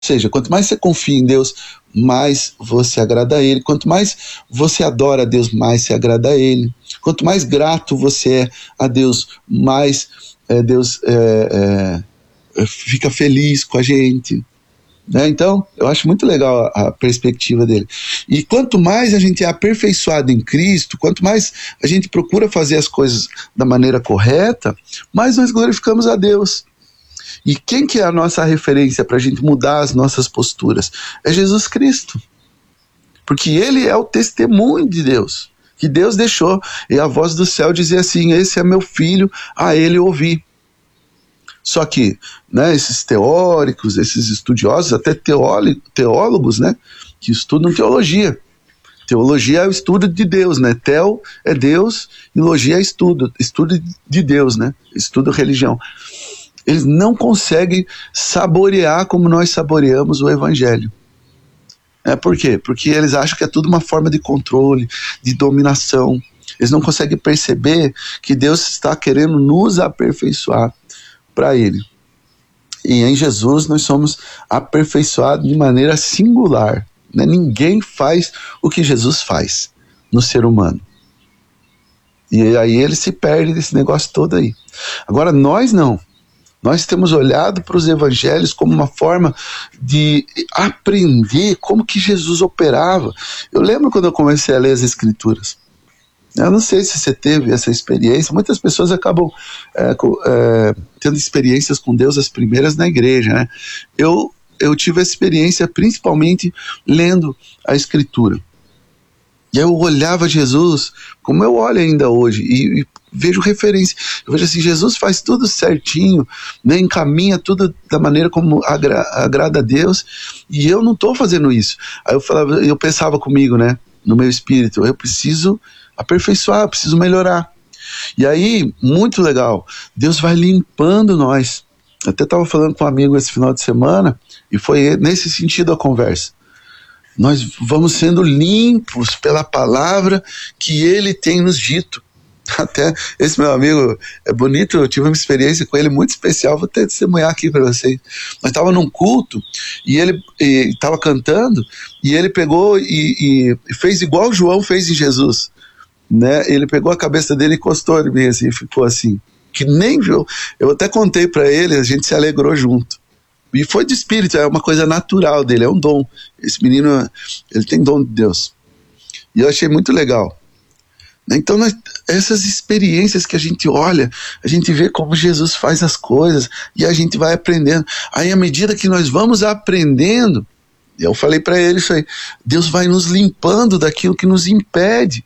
seja, quanto mais você confia em Deus, mais você agrada a Ele. Quanto mais você adora a Deus, mais você agrada a Ele. Quanto mais grato você é a Deus, mais Deus fica feliz com a gente. Né? Então, eu acho muito legal a perspectiva dele. E quanto mais a gente é aperfeiçoado em Cristo, quanto mais a gente procura fazer as coisas da maneira correta, mais nós glorificamos a Deus. E quem que é a nossa referência para a gente mudar as nossas posturas? É Jesus Cristo. Porque Ele é o testemunho de Deus, que Deus deixou. E a voz do céu dizia assim: esse é meu filho, a Ele ouvi. Só que, né, esses teóricos, esses estudiosos, até teólogos, né, que estudam teologia. Teologia é o estudo de Deus, né? Teo é Deus, e logia é estudo de Deus, né? Estudo religião. Eles não conseguem saborear como nós saboreamos o Evangelho. Por quê? Porque eles acham que é tudo uma forma de controle, de dominação. Eles não conseguem perceber que Deus está querendo nos aperfeiçoar para Ele. E em Jesus nós somos aperfeiçoados de maneira singular. Né? Ninguém faz o que Jesus faz no ser humano. E aí ele se perde desse negócio todo aí. Agora nós não. Nós temos olhado para os evangelhos como uma forma de aprender como que Jesus operava. Eu lembro quando eu comecei a ler as Escrituras. Eu não sei se você teve essa experiência. Muitas pessoas acabam tendo experiências com Deus as primeiras na igreja, né? Eu tive essa experiência principalmente lendo a Escritura. E eu olhava Jesus como eu olho ainda hoje e vejo referência. Eu vejo assim, Jesus faz tudo certinho, né, encaminha tudo da maneira como agrada a Deus, e eu não estou fazendo isso. Aí eu pensava comigo, né, no meu espírito, eu preciso aperfeiçoar, eu preciso melhorar. E aí, muito legal, Deus vai limpando nós. Eu até estava falando com um amigo esse final de semana, e foi nesse sentido a conversa. Nós vamos sendo limpos pela palavra que Ele tem nos dito. Até esse meu amigo é bonito, eu tive uma experiência com ele muito especial, vou até testemunhar aqui para vocês. Nós estávamos num culto e ele estava cantando e ele pegou e fez igual o João fez em Jesus, né? Ele pegou a cabeça dele e encostou em mim assim, ficou assim, que nem viu. Eu até contei para ele, a gente se alegrou junto. E foi de espírito, é uma coisa natural dele, é um dom. Esse menino, ele tem dom de Deus. E eu achei muito legal. Então, essas experiências que a gente olha, a gente vê como Jesus faz as coisas e a gente vai aprendendo. Aí, à medida que nós vamos aprendendo, eu falei para ele isso aí, Deus vai nos limpando daquilo que nos impede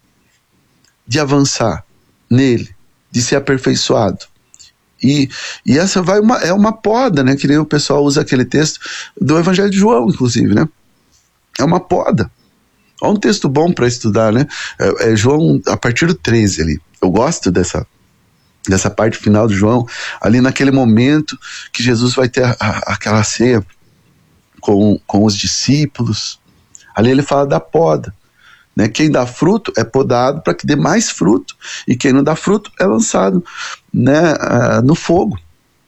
de avançar nele, de ser aperfeiçoado. E essa é uma poda, né? Que nem o pessoal usa aquele texto do Evangelho de João, inclusive, né? É uma poda. Olha um texto bom para estudar, né? João, a partir do 13 ali. Eu gosto dessa parte final de João, ali naquele momento que Jesus vai ter aquela ceia com os discípulos. Ali ele fala da poda. Né? Quem dá fruto é podado para que dê mais fruto, e quem não dá fruto é lançado, né, no fogo.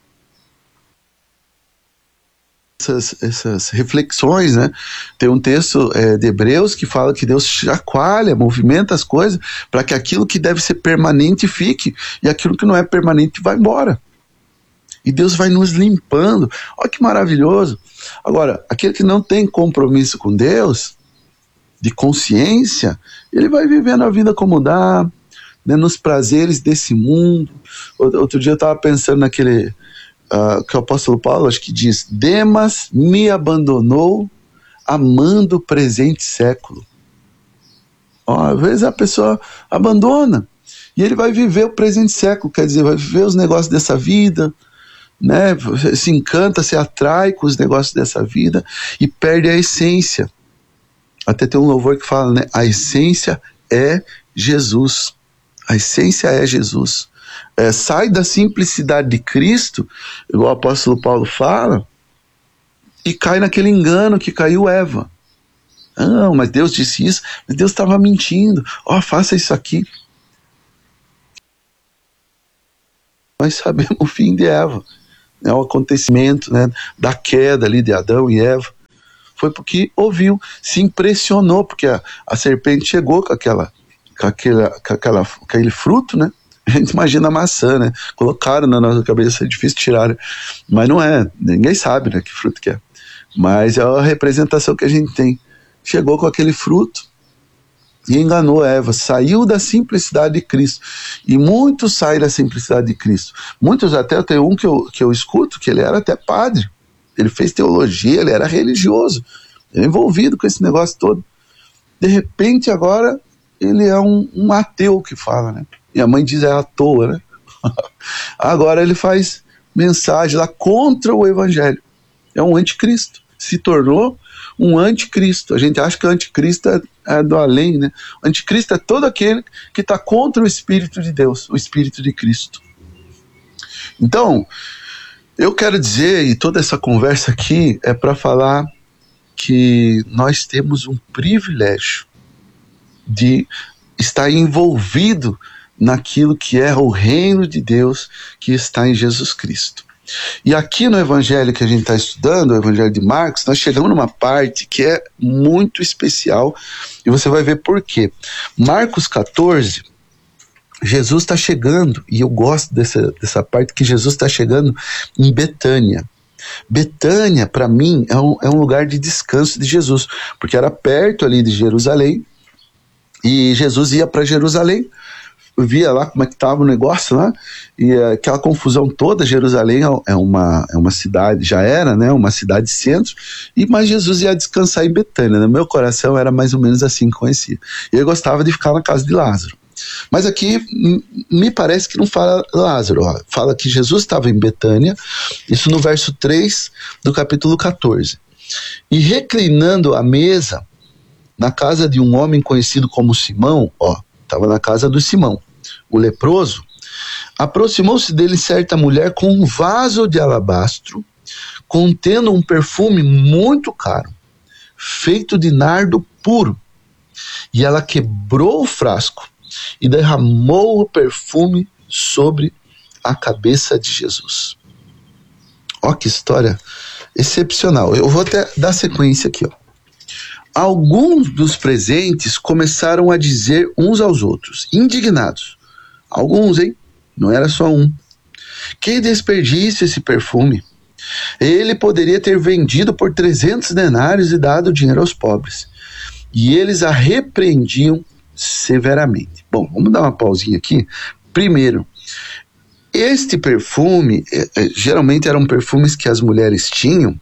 Essas reflexões, né? Tem um texto de Hebreus que fala que Deus chacoalha, movimenta as coisas para que aquilo que deve ser permanente fique, e aquilo que não é permanente vai embora. E Deus vai nos limpando. Olha que maravilhoso. Agora, aquele que não tem compromisso com Deus, de consciência, ele vai vivendo a vida como dá, né, nos prazeres desse mundo. Outro dia eu estava pensando naquele que o apóstolo Paulo, acho que diz: Demas me abandonou amando o presente século. Às vezes a pessoa abandona e ele vai viver o presente século, quer dizer, vai viver os negócios dessa vida, né, se encanta, se atrai com os negócios dessa vida e perde a essência. Até tem um louvor que fala, né? A essência é Jesus. A essência é Jesus. Sai da simplicidade de Cristo, igual o apóstolo Paulo fala, e cai naquele engano que caiu Eva. Não, mas Deus disse isso, mas Deus estava mentindo. Faça isso aqui. Nós sabemos o fim de Eva. É o acontecimento, né, da queda ali de Adão e Eva. foi porque ouviu, se impressionou, porque a serpente chegou com aquele fruto, né? A gente imagina a maçã, né? Colocaram na nossa cabeça, é difícil tirar, mas não é, ninguém sabe, né, que fruto que é. Mas é a representação que a gente tem. Chegou com aquele fruto e enganou Eva, saiu da simplicidade de Cristo. E muitos saem da simplicidade de Cristo. Muitos até, tem um que eu escuto, que ele era até padre. Ele fez teologia, ele era religioso, ele é envolvido com esse negócio todo. De repente, agora, ele é um ateu que fala, né? E a mãe diz, é à toa, né? Agora ele faz mensagem lá contra o evangelho. É um anticristo. Se tornou um anticristo. A gente acha que o anticristo é do além, né? O anticristo é todo aquele que está contra o Espírito de Deus, o Espírito de Cristo. Então, eu quero dizer, e toda essa conversa aqui é para falar que nós temos um privilégio de estar envolvido naquilo que é o reino de Deus que está em Jesus Cristo. E aqui no evangelho que a gente está estudando, o evangelho de Marcos, nós chegamos numa parte que é muito especial e você vai ver por quê. Marcos 14, Jesus está chegando, e eu gosto dessa parte que Jesus está chegando em Betânia. Betânia, para mim, é um lugar de descanso de Jesus, porque era perto ali de Jerusalém, e Jesus ia para Jerusalém, via lá como é que estava o negócio lá, e aquela confusão toda. Jerusalém é uma cidade, já era, né, uma cidade centro, mas Jesus ia descansar em Betânia. No meu coração era mais ou menos assim que conhecia. Eu gostava de ficar na casa de Lázaro. Mas aqui me parece que não fala Lázaro, ó. Fala que Jesus estava em Betânia, isso no verso 3 do capítulo 14. E reclinando à mesa, na casa de um homem conhecido como Simão, ó, estava na casa do Simão, o leproso, aproximou-se dele certa mulher com um vaso de alabastro, contendo um perfume muito caro, feito de nardo puro. E ela quebrou o frasco e derramou o perfume sobre a cabeça de Jesus. Ó, que história excepcional. Eu vou até dar sequência aqui, ó. Alguns dos presentes começaram a dizer uns aos outros, indignados. Alguns, hein? Não era só um. Que desperdício esse perfume! Ele poderia ter vendido por 300 denários e dado dinheiro aos pobres. E eles a repreendiam severamente. Bom, vamos dar uma pausinha aqui. Primeiro, este perfume, geralmente eram perfumes que as mulheres tinham,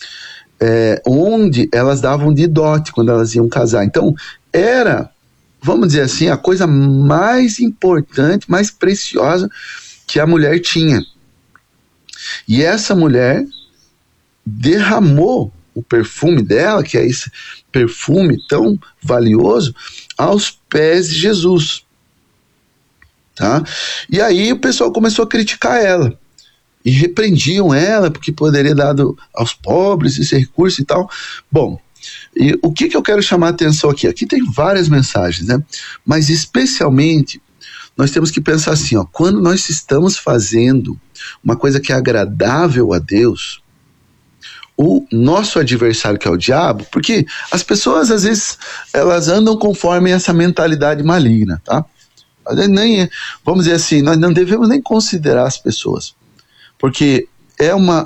onde elas davam de dote quando elas iam casar. Então, era, vamos dizer assim, a coisa mais importante, mais preciosa que a mulher tinha. E essa mulher derramou o perfume dela, que é esse perfume tão valioso, aos pés de Jesus. Tá? E aí o pessoal começou a criticar ela. E repreendiam ela, porque poderia dar aos pobres esse recurso e tal. Bom, e o que eu quero chamar a atenção aqui? Aqui tem várias mensagens, né? Mas especialmente, nós temos que pensar assim, ó, quando nós estamos fazendo uma coisa que é agradável a Deus, o nosso adversário, que é o diabo, porque as pessoas, às vezes, elas andam conforme essa mentalidade maligna, tá? Vamos dizer assim, nós não devemos nem considerar as pessoas, porque é uma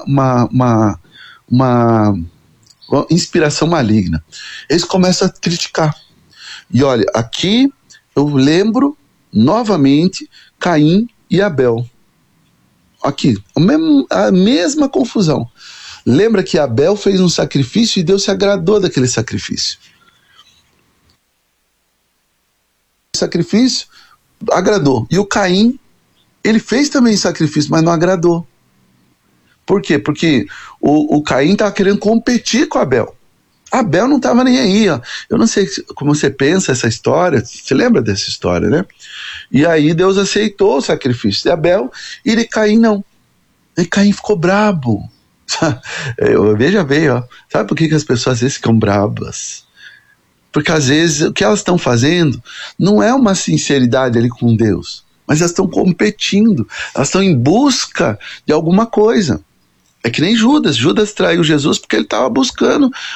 inspiração maligna. Eles começam a criticar. E olha, aqui eu lembro novamente Caim e Abel. Aqui, a mesma confusão. Lembra que Abel fez um sacrifício e Deus se agradou daquele sacrifício. O sacrifício agradou. E o Caim, ele fez também sacrifício, mas não agradou. Por quê? Porque o Caim estava querendo competir com Abel. Abel não estava nem aí, ó. Eu não sei como você pensa essa história, você lembra dessa história, né? E aí Deus aceitou o sacrifício de Abel e de Caim não. E Caim ficou brabo. Veja bem, ó. Sabe por que as pessoas às vezes ficam brabas? Porque às vezes o que elas estão fazendo não é uma sinceridade ali com Deus, mas elas estão competindo, elas estão em busca de alguma coisa. É que nem Judas traiu Jesus porque ele estava buscando